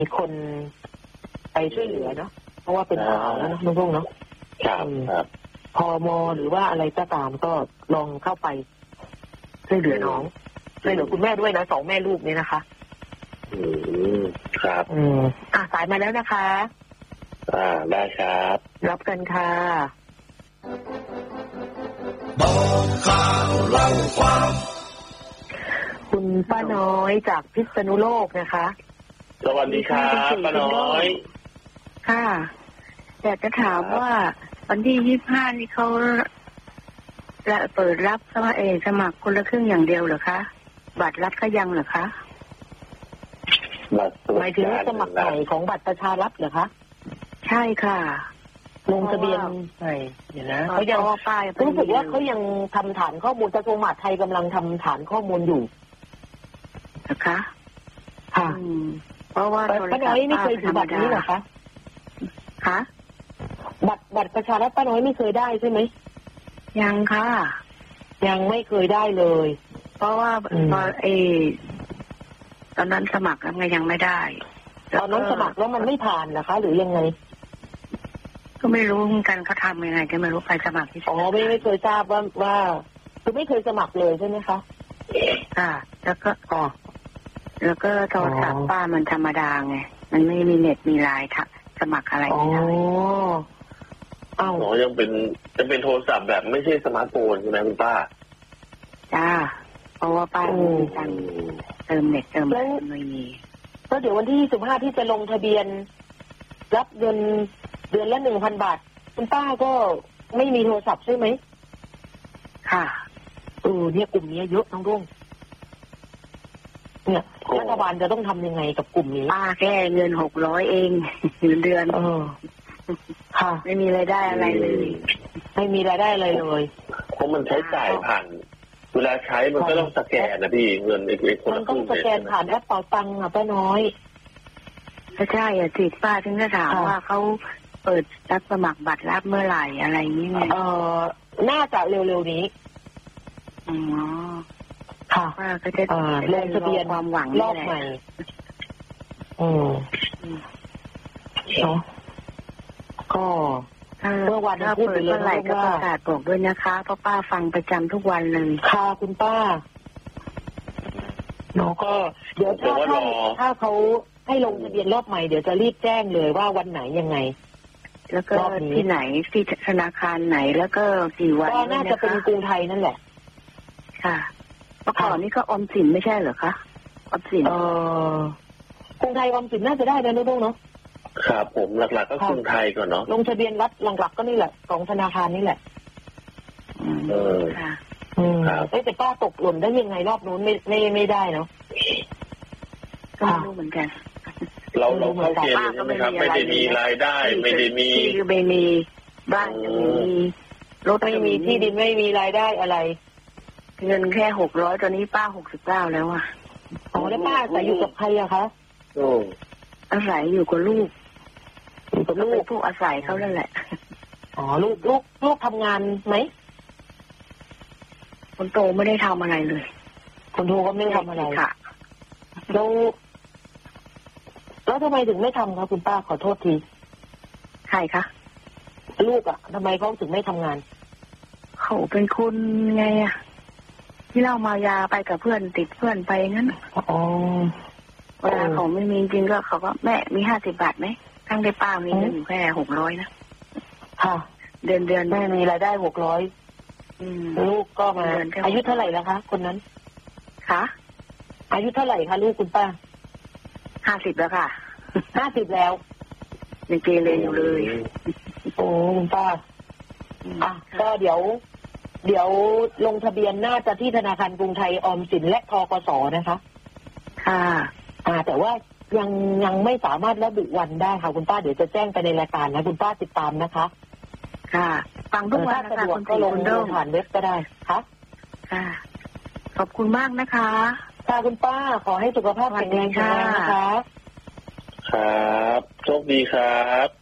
มีคนไปช่วยเหลือเนาะเพราะว่าเป็นข่าวแล้วนะลุงเนาะครับพม.หรือว่าอะไรก็ตามก็ลองเข้าไปช่วยเหลือน้องช่วยเหลือคุณแม่ด้วยนะ2 แม่ลูกนี่นะคะครับสายมาแล้วนะคะได้ครับรับกันค่ะบอกข่าวเล่าความคุณป้าน้อยจากพิษณุโลกนะคะสวัสดีครับป้าน้อยค่ะอยากจะถามว่าวันที่25นี่เขาเปิดรับสมัครคนละครึ่งอย่างเดียวเหรอคะบัตรรับก็ยังเหรอคะหมายถึงสมัครใหม่ของบัตรประชารัฐเหรอคะใช่ค่ะลงทะเบียนใหม่เดี๋ยวนะเขายังรู้สึกว่าเขายังทำฐานข้อมูลกระทรวงมหาดไทยกำลังทำฐานข้อมูลอยู่นะคะค่ะเพราะว่าป้าน้อยไม่เคยถือบัตรนี้เหรอคะคะบัตรประชารัฐป้าน้อยไม่เคยได้ใช่ไหมยังค่ะยังไม่เคยได้เลยเพราะว่าตอนนั้นสมัครแล้วไงยังไม่ได้ตอนนั้นสมัครแล้วมันไม่ผ่านเหรอคะหรือยังไงก็ไม่รู้เหมือนกันเขาทำยังไงก็ไม่รู้ใครสมัครที่ไม่เคยทราบว่าคือไม่เคยสมัครเลยใช่ไหมคะค่ะแล้วก็โทรศัพท์ป้ามันธรรมดาไงมันไม่มีเน็ตมีไลน์สมัครอะไรไม่ได้ยังเป็นโทรศัพท์แบบไม่ใช่สมาร์ทโฟนใช่ไหมคุณป้าจ้าเพราะว่าป้ามีตังเติมเน็ตเติมอะไรไม่มีก็เดี๋ยววันที่15ที่จะลงทะเบียนรับเดือนละ 1,000 บาทคุณป้าก็ไม่มีโทรศัพท์ใช่ไหมค่ะเนี่ยกลุ่มนี้เยอะน้องรุ่งเนี่ยรัฐบาลจะต้องทำยังไงกับกลุ่มนี้ป้าแค่เงิน600เองเดือนค่ะไม่มีรายได้อะไรเลยไม่มีรายได้อะไรเลยเพราะมันใช้จ่ายผ่านเวลาใช้มันก็ต้องสแกนนะพี่เงินคนมันต้องสแกนผ่านแอปเป๋าตังค์ป้าน้อยใช่สิป้าถึงจะถามว่าเขาเปิดรับสมัครบัตรรับเมื่อไหร่อะไรนี้ไงน่าจะเร็วๆนี้ค่ะป้าก็จะลงทะเบียนความหวังรอบใหม่เนาะก็เมื่อวันพูดไปเมื่อไหร่ก็ประกาศบอกด้วยนะคะเพราะป้าฟังประจำทุกวันเลยค่ะคุณป้าเนาะก็เดี๋ยวถ้าเขาให้ลงทะเบียนรอบใหม่เดี๋ยวจะรีบแจ้งเลยว่าวันไหนยังไงแล้วก็ที่ไหนที่ธนาคารไหนแล้วก็กี่วันก็น่าจะเป็นกรุงไทยนั่นแหละค่ะเมื่อก่อนนี่ก็ออมสินไม่ใช่เหรอคะออมสินกรุงไทยออมสินน่าจะได้นะลูกเนาะครับผมหลักๆก็กรุงไทยก่อนเนาะลงทะเบียนรัฐหลักๆก็นี่แหละของธนาคารนี่แหละค่ะแต่ป้าตกหล่นได้ยังไงรอบนู้นไม่ได้เนาะก็ไม่รู้เหมือนกันเราเข้าเกณฑ์ใช่ไหมครับไม่ได้มีรายได้ไม่ได้มีที่ไม่มีบ้านไม่มีรถไม่มีที่ดินไม่มีรายได้อะไรเงินแค่600ตอนนี้ป้า69แล้วอ่ะแล้วป้าอาศัยอยู่กับใครอะคะอาศัยอยู่กับลูกผู้อาศัยเขานั่นแหละลูกทำงานไหมคนโตไม่ได้ทำอะไรเลยคนโตก็ไม่ได้ทำอะไรค่ะแล้วทำไมถึงไม่ทำคะคุณป้าขอโทษทีใครคะลูกอะทำไมเขาถึงไม่ทำงานเขาเป็นคนไงอะที่เล่ามายาไปกับเพื่อนติดเพื่อนไปงั้นเวลาเขาไม่มีจริงก็เขาก็แม่มี50 บาทไหมทั้งได้ป้ามีเงินอยู่แค่600นะค่ะเดือนแม่มีรายได้600ลูกก็มาอายุเท่าไหร่แล้วคะคนนั้นคะอายุเท่าไหร่คะลูกคุณป้า 50แล้วค่ะ 50แล้วยังเกเรอยู่เลยคุณป้าก็เดี๋ยวลงทะเบียนน่าจะที่ธนาคารกรุงไทยออมสินและธกสนะคะค่ะแต่ว่ายังไม่สามารถระบุวันได้ค่ะคุณป้าเดี๋ยวจะแจ้งไปในรายการนะคุณป้าติดตามนะคะค่ะฟังทุกวันนะคะคุณก็ลงผ่านเว็บก็ได้ค่ะขอบคุณมากนะคะค่ะคุณป้าขอให้สุขภาพแข็งแรงนะคะครับโชคดีครับ